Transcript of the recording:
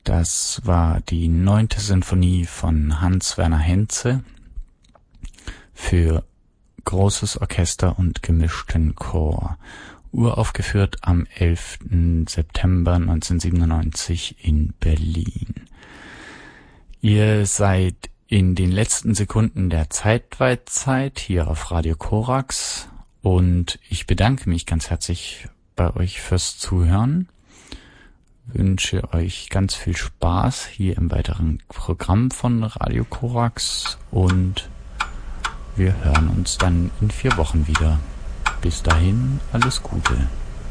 Das war die 9. Sinfonie von Hans-Werner Henze für großes Orchester und gemischten Chor. Uraufgeführt am 11. September 1997 in Berlin. Ihr seid in den letzten Sekunden der Zeitweitzeit hier auf Radio Korax und ich bedanke mich ganz herzlich bei euch fürs Zuhören. Wünsche euch ganz viel Spaß hier im weiteren Programm von Radio Korax und wir hören uns dann in 4 Wochen wieder. Bis dahin, alles Gute.